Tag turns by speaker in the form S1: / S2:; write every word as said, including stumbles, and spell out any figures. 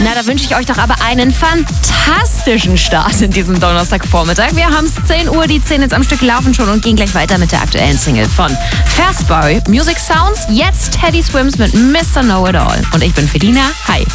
S1: Na, da wünsche ich euch doch aber einen fantastischen Start in diesem Donnerstagvormittag. Wir haben es zehn Uhr, die zehn jetzt am Stück laufen schon und gehen gleich weiter mit der aktuellen Single von Fastboy, Music Sounds. Jetzt Teddy Swims mit Mister Know It All. Und ich bin Fedina. Hi.